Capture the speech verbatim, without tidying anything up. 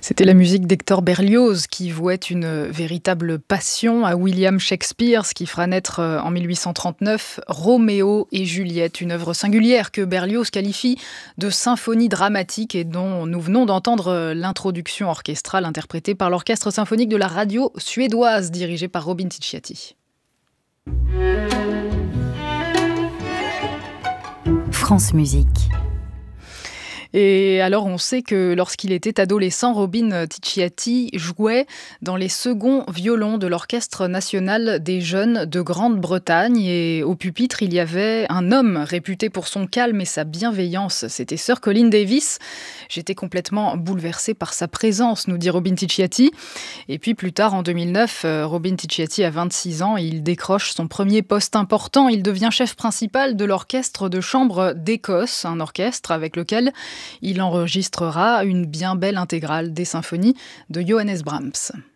C'était la musique d'Hector Berlioz qui vouait une véritable passion à William Shakespeare, ce qui fera naître en mille huit cent trente-neuf Roméo et Juliette, une œuvre singulière que Berlioz qualifie de symphonie dramatique et dont nous venons d'entendre l'introduction orchestrale interprétée par l'Orchestre symphonique de la radio suédoise dirigé par Robin Ticciati. France Musique. Et alors, on sait que lorsqu'il était adolescent, Robin Ticciati jouait dans les seconds violons de l'Orchestre national des jeunes de Grande-Bretagne. Et au pupitre, il y avait un homme réputé pour son calme et sa bienveillance. C'était Sir Colin Davis. J'étais complètement bouleversée par sa présence, nous dit Robin Ticciati. Et puis plus tard, en deux mille neuf, Robin Ticciati a vingt-six ans et il décroche son premier poste important. Il devient chef principal de l'Orchestre de chambre d'Écosse, un orchestre avec lequel il enregistrera une bien belle intégrale des symphonies de Johannes Brahms.